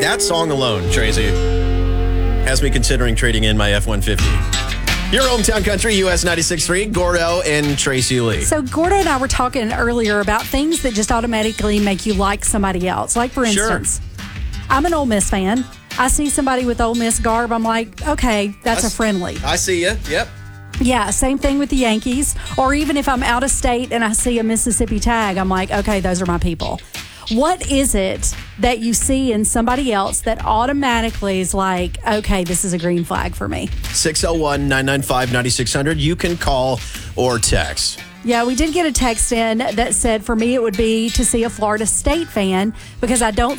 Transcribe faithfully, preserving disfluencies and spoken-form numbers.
That song alone, Tracy, has me considering trading in my F one fifty. Your hometown country, U S ninety-six point three, Gordo and Tracy Lee. So Gordo and I were talking earlier about things that just automatically make you like somebody else. Like, for instance, sure. I'm an Ole Miss fan. I see somebody with Ole Miss garb. I'm like, okay, that's I, a friendly. I see you. Yep. Yeah, same thing with the Yankees. Or even if I'm out of state and I see a Mississippi tag, I'm like, okay, those are my people. What is it that you see in somebody else that automatically is like, okay, this is a green flag for me? six oh one, nine nine five, nine six zero zero. You can call or text. Yeah, we did get a text in that said for me it would be to see a Florida State fan because I don't